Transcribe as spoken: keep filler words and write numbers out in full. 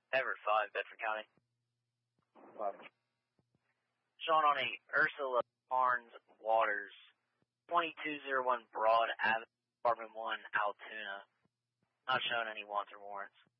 Everett five, Bedford County. Five. Showing on a Ursula Barnes Waters, twenty-two oh one Broad Avenue, Apartment one, Altoona. Not showing any wants or warrants.